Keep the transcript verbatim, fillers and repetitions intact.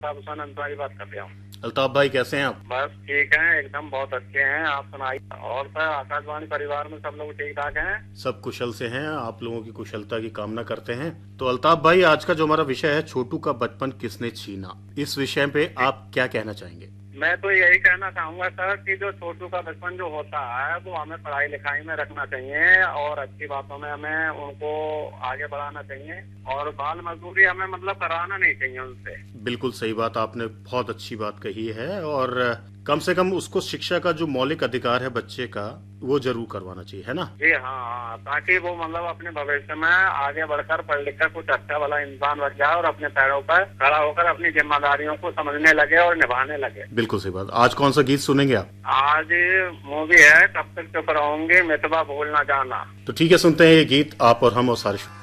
हुसैन अंसारी बात कर रहा हूँ। अल्ताफ भाई कैसे हैं आप? बस ठीक हैं, एकदम बहुत अच्छे हैं। आप सुनाइए। और सर, आकाशवाणी परिवार में सब लोग ठीक ठाक हैं? सब कुशल से हैं। आप लोगों की कुशलता की कामना करते हैं। तो अल्ताफ भाई, आज का जो हमारा विषय है, छोटू का बचपन किसने छीना, इस विषय पे आप क्या कहना चाहेंगे? मैं तो यही कहना चाहूंगा सर कि जो छोटू का बचपन जो होता है वो हमें पढ़ाई लिखाई में रखना चाहिए और अच्छी बातों में हमें उनको आगे बढ़ाना चाहिए और बाल मजदूरी हमें मतलब कराना नहीं चाहिए उनसे। बिल्कुल सही बात, आपने बहुत अच्छी बात कही है। और कम से कम उसको शिक्षा का जो मौलिक अधिकार है बच्चे का, वो जरूर करवाना चाहिए, है ना? जी हाँ हाँ, ताकि वो मतलब अपने भविष्य में आगे बढ़कर पढ़ लिख कर कुछ अच्छा वाला इंसान बन जाए और अपने पैरों पर खड़ा होकर अपनी जिम्मेदारियों को समझने लगे और निभाने लगे। बिल्कुल सही बात। आज कौन सा गीत सुनेंगे आप? आज मूवी है कब तक चुप रहोगे मितवा भूल ना जाना। तो ठीक है, सुनते हैं ये गीत, आप और हम और सारे